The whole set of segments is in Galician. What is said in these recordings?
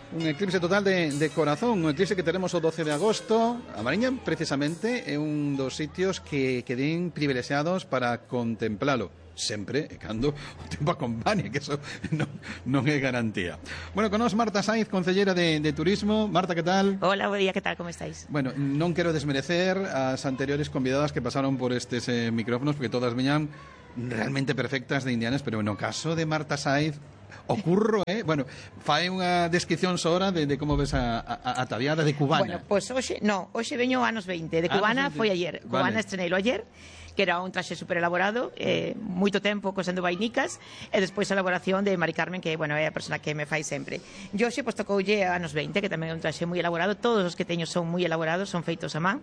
Un eclipse total de corazón, un eclipse que teremos o 12 de agosto. A Mariña, precisamente, é un dos sitios que queden privilexiados para contemplalo. Sempre, cando o tempo acompañe, que eso non é garantía. Bueno, con nós Marta Saiz, concellera de Turismo. Marta, que tal? Hola, bo día, que tal, como estáis? Bueno, non quero desmerecer as anteriores convidadas que pasaron por estes micrófonos, porque todas viñan realmente perfectas de indianas, pero no caso de Marta Saiz ocurro, bueno, fai unha descripción sora de como ves a ataviada de cubana. Bueno, pois hoxe veño anos 20, de cubana foi ayer. Cubana estreneilo ayer, que era un traxe super elaborado, moito tempo cosendo vainicas, e despois a elaboración de Mari Carmen, que, bueno, é a persona que me fai sempre. E hoxe, pois, tocoulle anos 20, que tamén é un traxe moi elaborado, todos os que teño son moi elaborados, son feitos a man.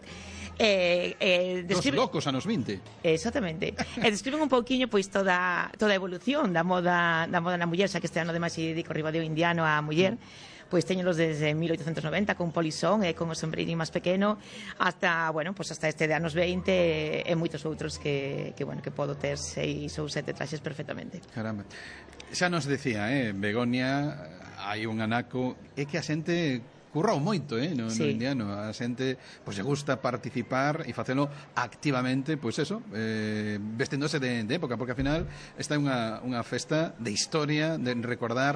Dos locos anos 20. Exactamente. E describen un pouquiño, pois, toda a evolución da moda na muller, xa que este ano, ademais, se dedico Ribadeo indiano á muller. Pois teñolos desde 1890 con polisón e con o sombreirín máis pequeno hasta, bueno, pois hasta este de anos 20 e moitos outros que podo ter 6 ou 7 traxes perfectamente. Caramba. Xa nos decía, Begoña, hai un anaco, é que a xente currao moito, no indiano. A xente, pois, lle gusta participar e facelo activamente, pois eso, vesténdose de época, porque ao final esta é unha festa de historia, de recordar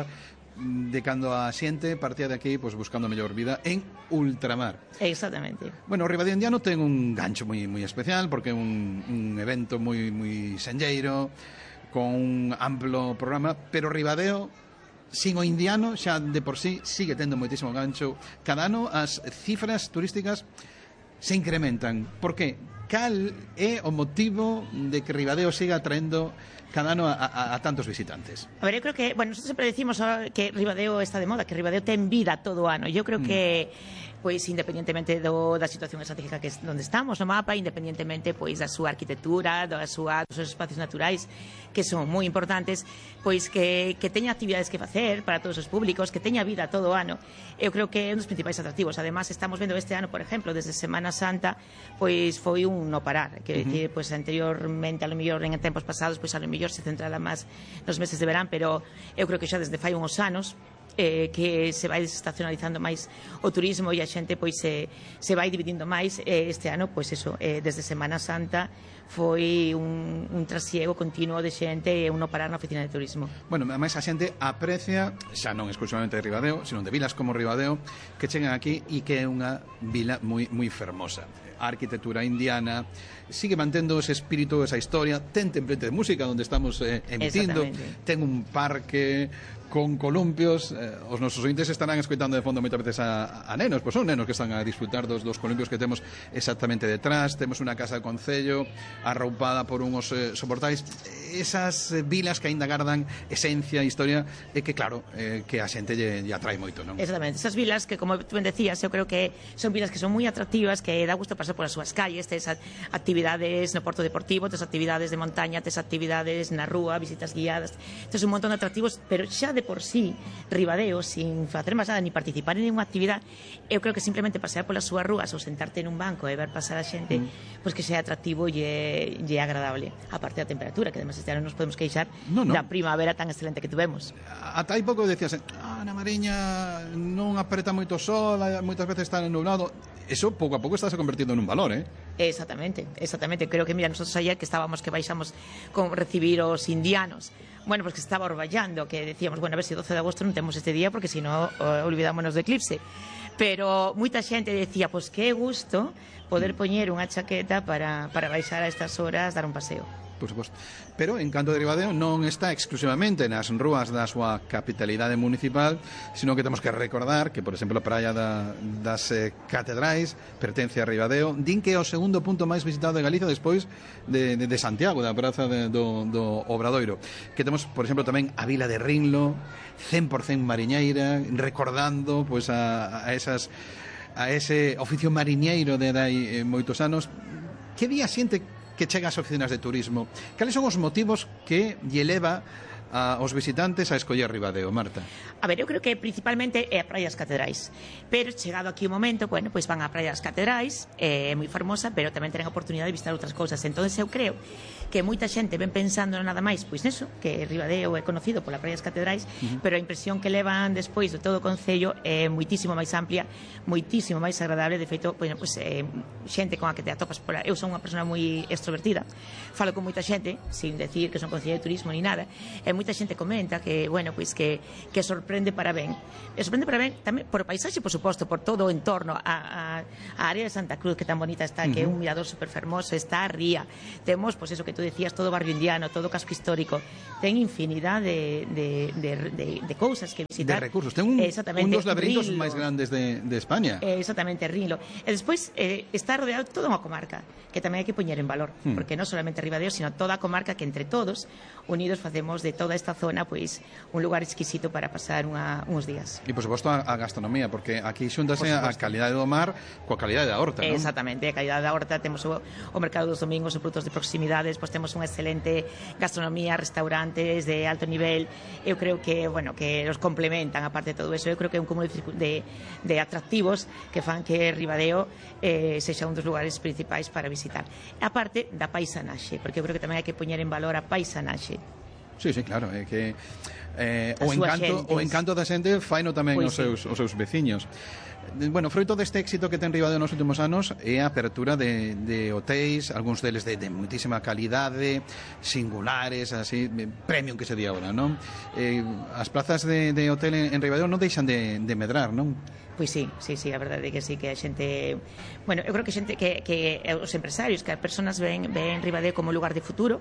de cando a xente partía de aquí, pois, buscando a mellor vida en ultramar. Exactamente. Bueno, o Ribadeo indiano ten un gancho moi especial, porque é un evento moi senlleiro, con un amplo programa, pero Ribadeo, sin o indiano, xa de por sí sigue tendo moitísimo gancho. Cada ano as cifras turísticas se incrementan. Por que? Cal é o motivo de que Ribadeo siga atraendo cada ano a tantos visitantes? A ver, eu creo que, bueno, nosotros sempre decimos que Ribadeo está de moda, que Ribadeo ten vida todo o ano. Eu creo que, pois, independentemente da situación estratégica que onde estamos no mapa, independentemente, pois, da súa arquitectura, dos seus espacios naturais, que son moi importantes, pois que teña actividades que facer para todos os públicos, que teña vida todo o ano. Eu creo que é un dos principais atractivos. Además, estamos vendo este ano, por exemplo, desde Semana Santa, pois foi un no parar, que decir, pois anteriormente, a lo mellor en tempos pasados, pois a lo mellor se centrala máis nos meses de verán, pero eu creo que xa desde fai uns anos que se vai desestacionalizando máis o turismo e a xente, pois, se vai dividindo máis. Este ano, pois eso, desde Semana Santa foi un trasiego continuo de xente e un no parar na oficina de turismo. Bueno, ademais a xente aprecia, xa non exclusivamente de Ribadeo, sino de vilas como Ribadeo, que chegan aquí e que é unha vila moi fermosa. A arquitectura indiana sigue mantendo ese espírito, esa historia, ten templete de música onde estamos emitindo, ten un parque con columpios. Os nosos ointes estarán escoitando de fondo moitas veces a nenos, pois son nenos que están a disfrutar dos columpios que temos exactamente detrás. Temos unha casa de concello arroupada por unhos soportais. Esas vilas que aínda gardan esencia, historia, e que, claro, que a xente lle atrae moito, non? Exactamente, esas vilas que, como tú ben decías, eu creo que son vilas que son moi atractivas, que dá gusto pasar polas súas calles, tes actividades no porto deportivo, tes actividades de montaña, tes actividades na rúa, visitas guiadas, tes un montón de atractivos, pero xa de por sí, Ribadeo, sin facer máis nada, ni participar en ninguna actividade, eu creo que simplemente pasear polas súas rúas ou sentarte en un banco e ver pasar a xente, pois que sea atractivo e agradable. A parte da temperatura, que además este ano nos podemos queixar da primavera tan excelente que tuvemos. Ata hai pouco decías, na Mariña non apreta moito sol, moitas veces está nublado. Eso pouco a pouco está se convertindo en un valor, Exactamente. Creo que, mira, nosotros ayer que baixamos con recibir os indianos, bueno, pues que estaba orballando, que decíamos, bueno, a ver se 12 de agosto non temos este día, porque senón olvidámonos do eclipse. Pero moita xente decía, pois que gusto poder poñer unha chaqueta para baixar a estas horas, dar un paseo. Por suposto. Pero en canto de Ribadeo non está exclusivamente nas rúas da súa capitalidade municipal, sino que temos que recordar que, por exemplo, a praia das catedrais pertence a Ribadeo. Din que é o segundo punto máis visitado de Galicia despois de Santiago, da praza do Obradoiro. Que temos, por exemplo, tamén a vila de Rinlo, 100% mariñeira, recordando pois a ese oficio mariñeiro de dai moitos anos. Que día xente que chega ás oficinas de turismo? Cales son os motivos que lle leva aos visitantes a escoller Ribadeo, Marta? A ver, eu creo que principalmente é a Praia das Catedrais, pero chegado aquí o momento, bueno, pois van á Praia das Catedrais, é moi fermosa, pero tamén terán a oportunidade de visitar outras cousas. Entón eu creo que moita xente ven pensando nada máis pois neso, que Ribadeo é conocido pola Praia das Catedrais, pero a impresión que levan despois de todo o concello é moitísimo máis amplia, moitísimo máis agradable. De feito, bueno, pois, xente con a que te atopas por... Eu son unha persona moi extrovertida, falo con moita xente, sin decir que son concelleira de turismo ni nada, e moita xente comenta que, bueno, pois que sorprende para ben. E sorprende para ben tamén por o paisaxe, por suposto, por todo o entorno, a área de Santa Cruz, que tan bonita está, que é un mirador super fermoso, está a ría. Temos, pois eso que tú decías, todo o barrio indiano, todo o casco histórico. Ten infinidade de cousas que visitar. De recursos. Ten un dos laberintos máis grandes de España. Exactamente, Rilo. E despois está rodeado toda unha comarca, que tamén hai que poñer en valor, porque non solamente Ribadeo, sino toda a comarca que entre todos, unidos, facemos de toda esta zona pois un lugar exquisito para pasar uns días. E, por suposto, a gastronomía, porque aquí xúntase a calidade do mar coa calidade da horta, non? Exactamente, a calidade da horta. Temos o mercado dos domingos, os produtos de proximidade, despois temos unha excelente gastronomía, restaurantes de alto nivel. Eu creo que, bueno, que os complementan, aparte de todo eso. Eu creo que é un cúmulo de atractivos que fan que Ribadeo sexa un dos lugares principais para visitar. A parte da paisanaxe, porque eu creo que tamén hai que poñer en valor a paisanaxe. Sí, claro, é que o encanto da xente faino tamén pois os seus veciños. Bueno, froito deste éxito que ten Ribadeo nos últimos anos é a apertura de hotéis, algúns deles de moitísima calidade, singulares, así, premium que se di agora, non? As plazas de hotel en Ribadeo non deixan de medrar, non? Pois sí, a verdade é que sí, que a xente... Bueno, eu creo que xente que os empresarios, que as persoas ven Ribadeo como lugar de futuro,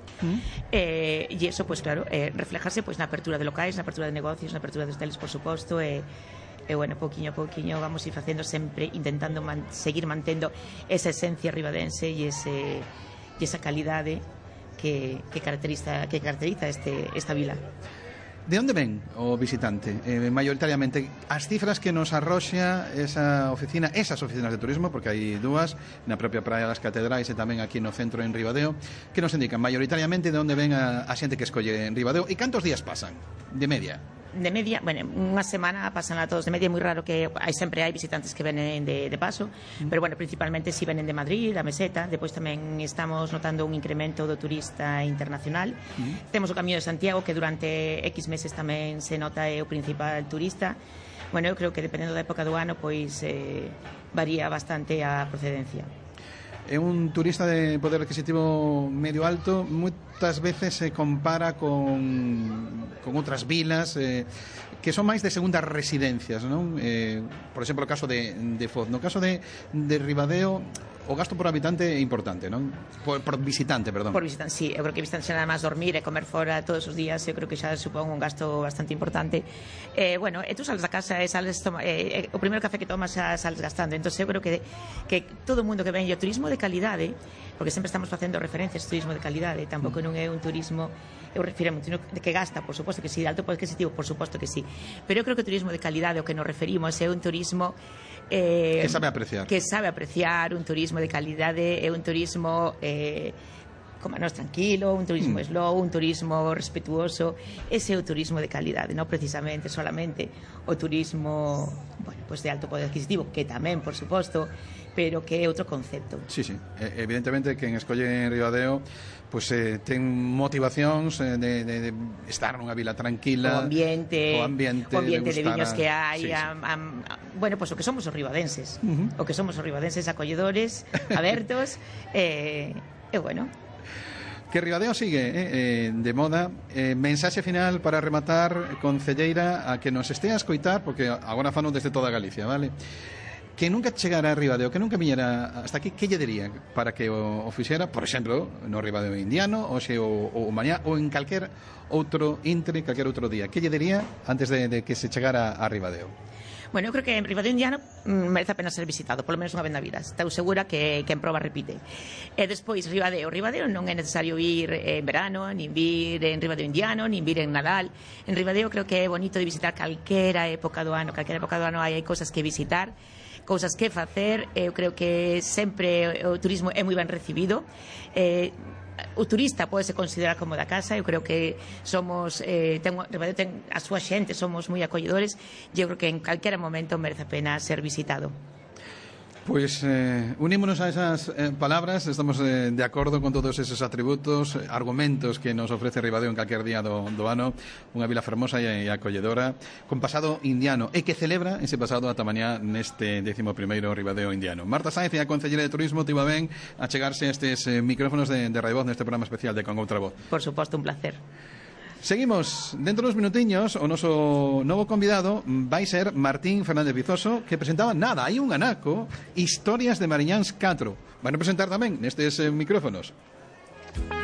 e iso, pois claro, reflejarse pois na apertura de locais, na apertura de negocios, na apertura de hoteles, por suposto, e bueno, pouquiño a pouquiño vamos ir facendo sempre, intentando seguir mantendo esa esencia ribadense e esa calidade que caracteriza esta vila. De onde ven o visitante? Maioritariamente, as cifras que nos arroxa esas oficinas de turismo, porque hai dúas, na propia Praia das Catedrais e tamén aquí no centro en Ribadeo, que nos indican maioritariamente de onde ven a xente que escolle en Ribadeo e cantos días pasan, de media? De media, bueno, unha semana pasan a todos de media, é moi raro que sempre hai visitantes que venen de paso, pero bueno, principalmente si venen de Madrid, da Meseta. Depois tamén estamos notando un incremento do turista internacional. Temos o Camiño de Santiago, que durante X meses tamén se nota é o principal turista. Bueno, eu creo que dependendo da época do ano, pois varía bastante a procedencia. É un turista de poder adquisitivo medio alto, moitas veces se compara con outras vilas que son máis de segundas residencias, non? Por exemplo, o caso de Foz. No caso de Ribadeo, o gasto por habitante é importante, non? Por visitante, perdón. Por visitante, sí. Eu creo que visitante xa nada máis dormir e comer fora todos os días, eu creo que xa supón un gasto bastante importante. Bueno, e tú sales da casa e sales o primeiro café que tomas xa sales gastando. Entón eu creo que todo o mundo que ven o turismo de calidade, porque sempre estamos facendo referencias ao turismo de calidade, tampouco non é un turismo, eu refiro a un turismo que gasta, por suposto que sí, de alto poder adquisitivo, por suposto que sí, pero eu creo que o turismo de calidade o que nos referimos é un turismo que sabe apreciar, un turismo de calidade, é un turismo como nós, tranquilo, un turismo slow, un turismo respetuoso. Ese é o turismo de calidade, non precisamente solamente o turismo, bueno, pues de alto poder adquisitivo, que tamén, por suposto, pero que é outro concepto. Sí, evidentemente quen escolle en Ribadeo pues ten motivacións de estar nunha vila tranquila, o ambiente de viños que hai, bueno, pues o que somos os ribadenses, acolledores, abertos, e bueno, que Ribadeo sigue de moda. Mensaxe final para rematar, concelleira, a que nos este a escoitar, porque agora fano desde toda Galicia, vale? Que nunca chegara a Ribadeo, que nunca viñera hasta aquí, que lle diría para que o fixera, por exemplo, no Ribadeo indiano, ou mañá, ou en calquer outro intre, calquer outro día? Que lle diría antes de que se chegara a Ribadeo? Bueno, eu creo que en Ribadeo indiano merece a pena ser visitado, polo menos unha vez na vida. Estou segura que en proba repite. E despois, Ribadeo non é necesario ir en verano, nin vir en Ribadeo indiano, nin vir en Nadal. En Ribadeo creo que é bonito de visitar calquera época do ano. Calquera época do ano hai cousas que visitar, cousas que facer. Eu creo que sempre o turismo é moi ben recibido. o turista pode se considerar como da casa. Eu creo que somos Ribadeo ten a súa xente, somos moi acolledores, e eu creo que en calquera momento merece a pena ser visitado. Pois unímonos a esas palabras, estamos de acordo con todos esos atributos, argumentos que nos ofrece Ribadeo en calquer día do ano, unha vila fermosa e acolledora, con pasado indiano, e que celebra ese pasado ata mañá neste 11º Ribadeo indiano. Marta Sáenz, a Concelleira de Turismo, tivo ben a chegarse a estes micrófonos de Radio Voz neste programa especial de Con Outra Voz. Por suposto, un placer. Seguimos, dentro dos minutiños, o noso novo convidado vai ser Martín Fernández Vizoso, que presentaba hai un anaco, Historias de Mariñáns 4. Van a presentar tamén nestes micrófonos.